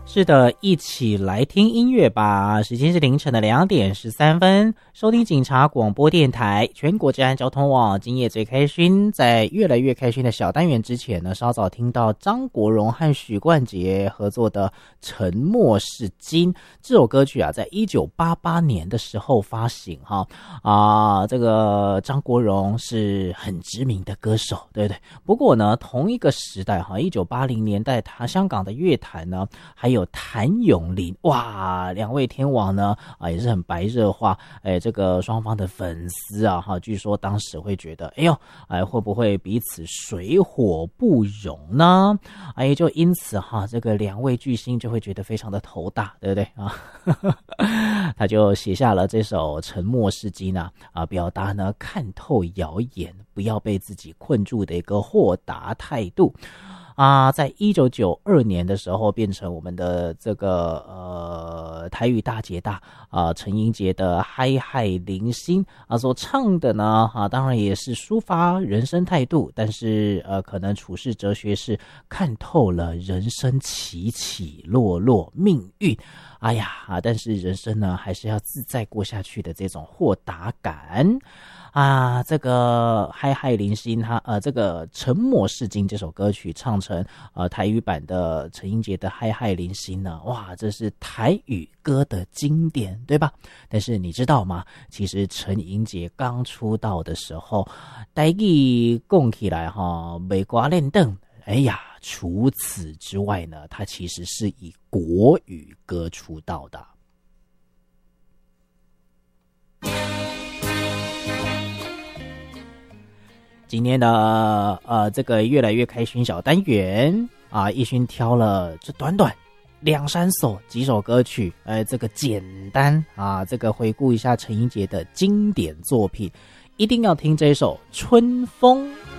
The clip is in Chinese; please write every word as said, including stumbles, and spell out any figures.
是的，一起来听音乐吧。时间是凌晨的两点十三分，收听警察广播电台全国治安交通网。今夜最开心，在越来越开心的小单元之前呢，稍早听到张国荣和许冠杰合作的《沉默是金》这首歌曲啊，在一九八八年的时候发行哈啊，这个张国荣是很知名的歌手，对不对？不过呢，同一个时代哈，一九八零年代，他香港的乐坛呢，还有有谭咏麟，哇，两位天王呢啊也是很白热化，哎，这个双方的粉丝啊哈，据说当时会觉得，哎呦，哎会不会彼此水火不容呢？哎，就因此哈，这个两位巨星就会觉得非常的头大，对不对啊？他就写下了这首《沉默是金》啊，啊，表达呢看透谣言，不要被自己困住的一个豁达态度。啊，在一九九二年的时候，变成我们的这个呃台语大姐大啊，陈英杰的《嗨嗨零星》啊，所唱的呢啊，当然也是抒发人生态度，但是呃，可能处世哲学是看透了人生起起落落命运。哎呀啊，但是人生呢，还是要自在过下去的这种豁达感。啊，这个嗨嗨零星，他呃，这个《沉默是金》这首歌曲唱成呃台语版的陈英杰的嗨嗨零星呢，哇，这是台语歌的经典，对吧？但是你知道吗？其实陈英杰刚出道的时候，台语讲起来哈，美瓜练凳。哎呀，除此之外呢，他其实是以国语歌出道的。今天的呃这个越来越开心小单元啊，一勋挑了这短短两三首几首歌曲，呃，这个简单啊，这个回顾一下陈英杰的经典作品，一定要听这首《春风》。